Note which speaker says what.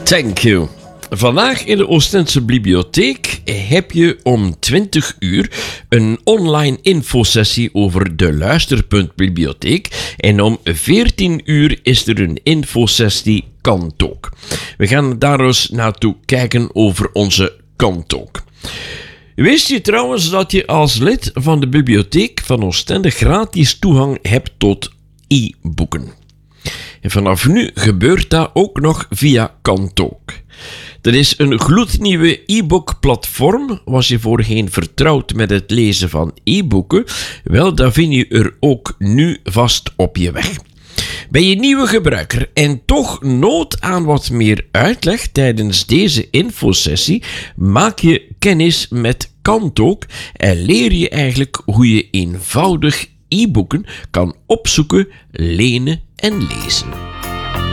Speaker 1: Thank you. Vandaag in de Oostense Bibliotheek heb je om 20 uur een online infosessie over de Luisterpunt-bibliotheek en om 14 uur is er een infosessie Kantook. We gaan daar eens naartoe kijken over onze Kantook. Wist je trouwens dat je als lid van de Bibliotheek van Oostende gratis toegang hebt tot e-boeken? En vanaf nu gebeurt dat ook nog via Kantook. Dat is een gloednieuwe e-book-platform. Was je voorheen vertrouwd met het lezen van e-boeken? Wel, dat vind je er ook nu vast op je weg. Ben je nieuwe gebruiker en toch nood aan wat meer uitleg tijdens deze infosessie? Maak je kennis met Kantook en leer je eigenlijk hoe je eenvoudig e-boeken kan opzoeken, lenen en lezen.